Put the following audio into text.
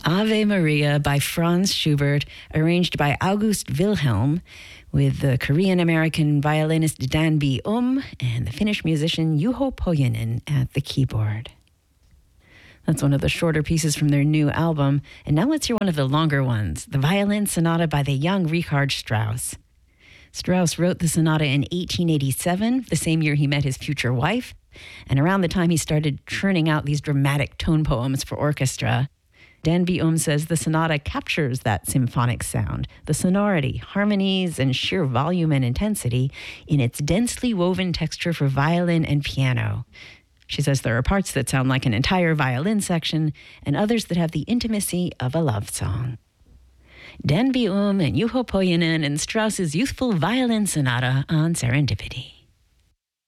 Ave Maria by Franz Schubert, arranged by August Wilhelm, with the Korean-American violinist Dan B. and the Finnish musician Juho Pohjonen at the keyboard. That's one of the shorter pieces from their new album, and now let's hear one of the longer ones, the Violin Sonata by the young Richard Strauss. Strauss wrote the sonata in 1887, the same year he met his future wife, and around the time he started churning out these dramatic tone poems for orchestra. Dan B. says the sonata captures that symphonic sound, the sonority, harmonies, and sheer volume and intensity in its densely woven texture for violin and piano. She says there are parts that sound like an entire violin section and others that have the intimacy of a love song. Dan B. and Juho Pohjonen and Strauss's youthful violin sonata on Serendipity.